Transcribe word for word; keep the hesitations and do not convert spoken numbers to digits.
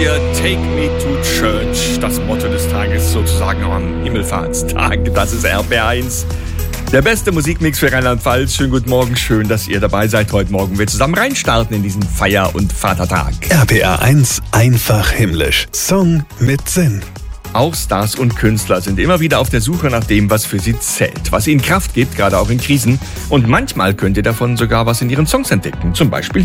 hier Take Me to Church, das Motto des Tages sozusagen am Himmelfahrtstag. Das ist R P R eins. Der beste Musikmix für Rheinland-Pfalz. Schönen guten Morgen, schön, dass ihr dabei seid. Heute Morgen wir zusammen reinstarten in diesen Feier- und Vatertag. R P R eins, einfach himmlisch. Song mit Sinn. Auch Stars und Künstler sind immer wieder auf der Suche nach dem, was für sie zählt, was ihnen Kraft gibt, gerade auch in Krisen. Und manchmal könnt ihr davon sogar was in ihren Songs entdecken, zum Beispiel